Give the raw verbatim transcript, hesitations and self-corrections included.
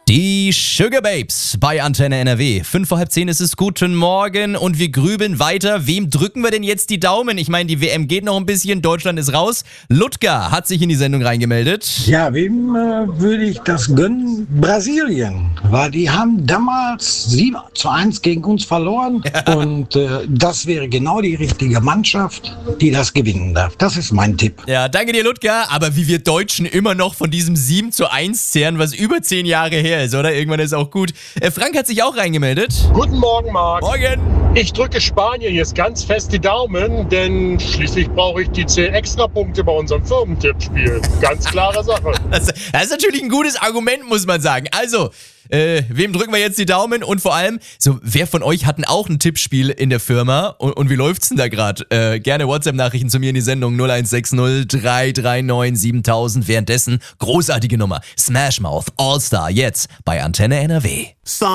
Die Sugar Babes bei Antenne N R W. Fünf vor halb zehn ist es. Guten Morgen und wir grübeln weiter. Wem drücken wir denn jetzt die Daumen? Ich meine, die W M geht noch ein bisschen, Deutschland ist raus. Ludger hat sich in die Sendung reingemeldet. Ja, wem äh, würde ich das gönnen? Brasilien, weil die haben damals sieben zu eins gegen uns verloren ja. und äh, das wäre genau die richtige Mannschaft, die das gewinnen darf. Das ist mein Tipp. Ja, danke dir, Ludger. Aber wie wir Deutschen immer noch von diesem sieben zu eins zehren, was über zehn Jahre her ist, oder? Irgendwann ist auch gut. Äh, Frank hat sich auch reingemeldet. Guten Morgen, Marc. Morgen. Ich drücke Spanien jetzt ganz fest die Daumen, denn schließlich brauche ich die zehn Extrapunkte bei unserem Firmentippspiel. Ganz klare Sache. Das, das ist natürlich ein gutes Argument, muss man sagen. Also, äh, wem drücken wir jetzt die Daumen? Und vor allem, so, wer von euch hat denn auch ein Tippspiel in der Firma? Und, und wie läuft's denn da gerade? Äh, gerne WhatsApp-Nachrichten zu mir in die Sendung null eins sechs null drei drei neun siebentausend. Währenddessen, großartige Nummer, Smash Mouth All-Star jetzt bei Antenne N R W.